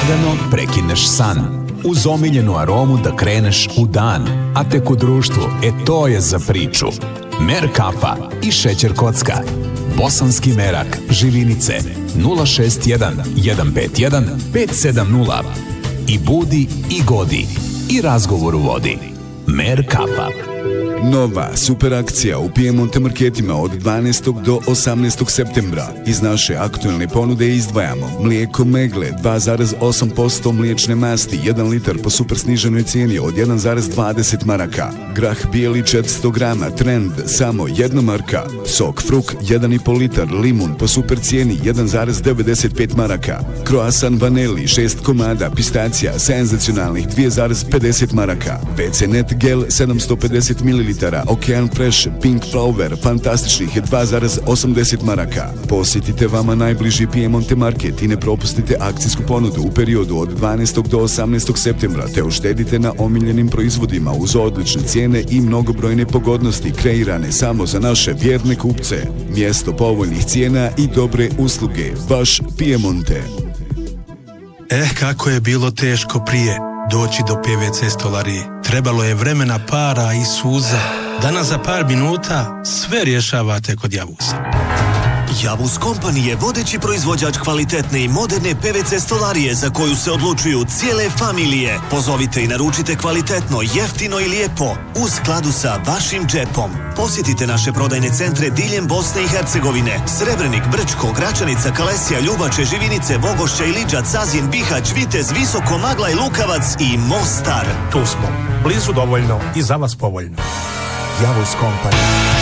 lagano prekineš san. Uz omiljenu aromu da kreneš u dan. A tek u društvu, to je za priču. Mer kafa i šećer kocka. Bosanski merak, Živinice, 061 151 570. I budi i godi. I razgovor u vodi. Mer kafa. Nova super akcija u Piemonte marketima od 12. do 18. septembra. Iz naše aktualne ponude izdvajamo mlijeko Megle 2,8% mliječne masti 1 litar po super sniženoj cijeni od 1,20 maraka. Grah bijeli 400 grama Trend samo 1 marka. Sok Fruk 1,5 litar limun po super cijeni 1,95 maraka. Croissant vanili 6 komada pistacija senzacionalnih 2,50 maraka. WC Net gel 750 ml Okean Fresh Pink Flower fantastičnih 2,80 maraka. Posjetite vama najbliži Piemonte market i ne propustite akcijsku ponudu u periodu od 12. do 18. septembra te uštedite na omiljenim proizvodima uz odlične cijene i mnogobrojne pogodnosti kreirane samo za naše vjerne kupce. Mjesto povoljnih cijena i dobre usluge. Baš Piemonte. Kako je bilo teško prije doći do PVC stolarije. Trebalo je vremena, para i suza. Danas za par minuta sve rješavate kod Javusa. Javus Company je vodeći proizvođač kvalitetne i moderne PVC stolarije za koju se odlučuju cijele familije. Pozovite i naručite kvalitetno, jeftino i lijepo u skladu sa vašim džepom. Posjetite naše prodajne centre diljem Bosne i Hercegovine: Srebrenik, Brčko, Gračanica, Kalesija, Ljubače, Živinice, Vogošća, Iliđa, Cazin, Bihać, Vitez, Visoko, Magla i Lukavac i Mostar. Tu smo, blizu dovoljno i za vas povoljno. Javus Company.